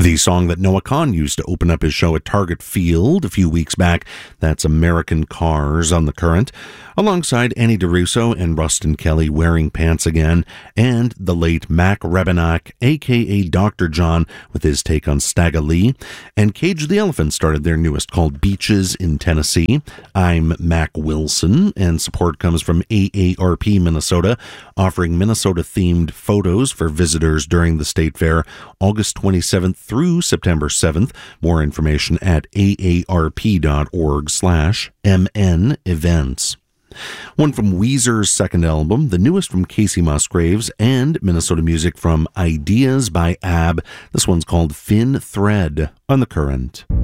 The song that Noah Kahan used to open up his show at Target Field a few weeks back, that's American Cars on the Current, alongside Annie DeRusso and Rustin Kelly, Wearing Pants Again, and the late Mac Rebennack, a.k.a. Dr. John, with his take on Stagger Lee, and Cage the Elephant started their newest called Beaches in Tennessee. I'm Mac Wilson, and support comes from AARP Minnesota, offering Minnesota-themed photos for visitors during the State Fair, August 27th through September 7th. More information at aarp.org/MN events. One from Weezer's second album, the newest from Casey Musgraves, and Minnesota music from Ideas by Ab. This one's called Thin Thread on the Current.